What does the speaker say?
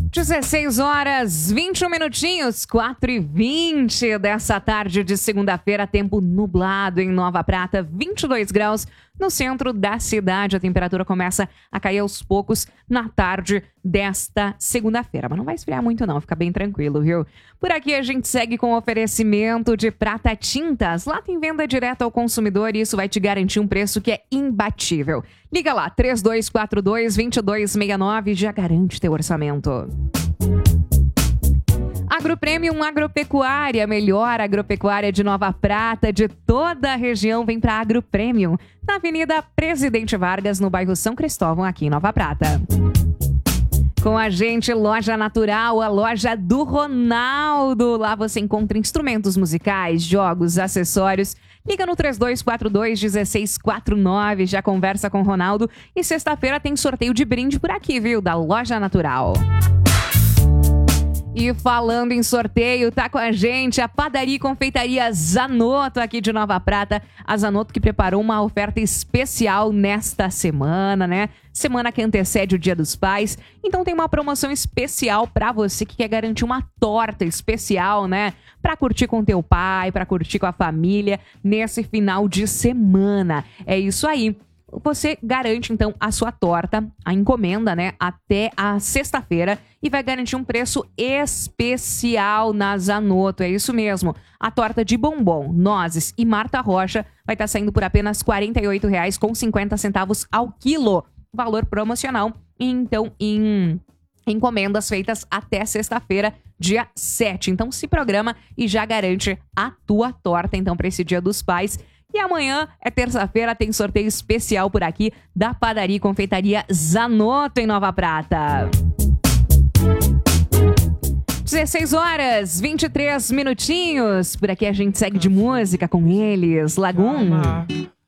16 horas, 21 minutinhos, 4h20 dessa tarde de segunda-feira, tempo nublado em Nova Prata, 22 graus no centro da cidade. A temperatura começa a cair aos poucos na tarde desta segunda-feira, mas não vai esfriar muito não, fica bem tranquilo, viu? Por aqui a gente segue com oferecimento de Prata Tintas. Lá tem venda direta ao consumidor e isso vai te garantir um preço que é imbatível. Liga lá, 3242-2269 e já garante teu orçamento. AgroPremium Agropecuária, melhor agropecuária de Nova Prata, de toda a região, vem para AgroPremium, na Avenida Presidente Vargas, no bairro São Cristóvão, aqui em Nova Prata. Com a gente, Loja Natural, a loja do Ronaldo. Lá você encontra instrumentos musicais, jogos, acessórios. Liga no 3242-1649, já conversa com o Ronaldo. E sexta-feira tem sorteio de brinde por aqui, viu? Da Loja Natural. E falando em sorteio, tá com a gente a Padaria e Confeitaria Zanotto aqui de Nova Prata. A Zanotto que preparou uma oferta especial nesta semana, né? Semana que antecede o Dia dos Pais. Então tem uma promoção especial pra você que quer garantir uma torta especial, né? Pra curtir com teu pai, pra curtir com a família nesse final de semana. É isso aí. Você garante, então, a sua torta, a encomenda, né, até a sexta-feira e vai garantir um preço especial na Zanotto. É isso mesmo. A torta de bombom, nozes e Marta Rocha vai estar saindo por apenas R$ 48,50 ao quilo. Valor promocional. Então, em encomendas feitas até sexta-feira, dia 7. Então, se programa e já garante a tua torta, então, para esse Dia dos Pais. E amanhã é terça-feira, tem sorteio especial por aqui da Padaria e Confeitaria Zanotto em Nova Prata. 16 horas, 23 minutinhos. Por aqui a gente segue de música com eles. Lagoon.